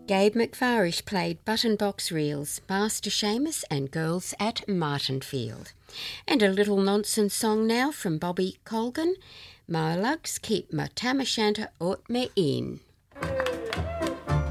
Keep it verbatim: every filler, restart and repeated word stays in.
Gabe McFarish played Button Box Reels, Master Seamus and Girls at Martinfield. And a little nonsense song now from Bobby Colgan, My Lugs Keep My Tam O'Shanter Out Me In.